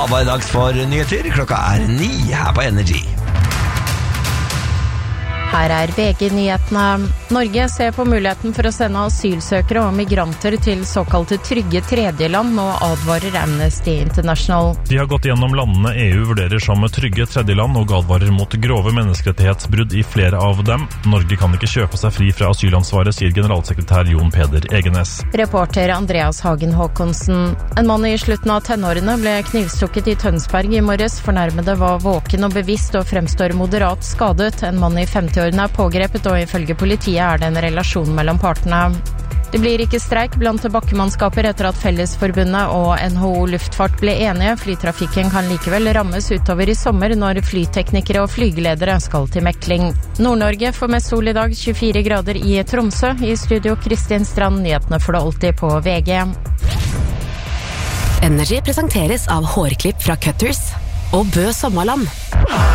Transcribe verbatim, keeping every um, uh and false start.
var det dags for nyheter. Klokka er ni her på Energy. Her er V G-nyhetene. Norge ser på muligheten for å sende asylsøkere og migranter til såkalte trygge tredjeland, og advarer Amnesty International. De har gått gjennom landene E U vurderer som trygge tredjeland og advarer mot grove menneskerettighetsbrudd i flere av dem. Norge kan ikke kjøpe seg fri fra asylansvaret, sier generalsekretær Jon Peder Egenes. Reporter Andreas Hagen Håkonsen. En mann i slutten av tenårene ble knivstukket i Tønsberg i morges. Fornærmede var våken og bevisst og fremstår moderat skadet. En mann i femti-årene er pågrepet, og ifølge politiet er det en relasjon mellom partene. Det blir ikke streik blant bakkemannskaper etter at Fellesforbundet og N H O Luftfart ble enige. Flytrafikken kan likevel rammes utover i sommer når flyteknikere og flygeledere skal til mekling. Nord-Norge får mest sol i dag, tjuefire grader i Tromsø. I studio Kristin Strand, nyhetene for det alltid på V G. Energy presenteres av hårklipp fra Cutters og Bø Sommerland.